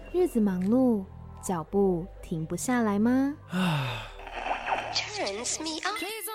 日子忙碌，脚步停不下来吗？ Turns me on.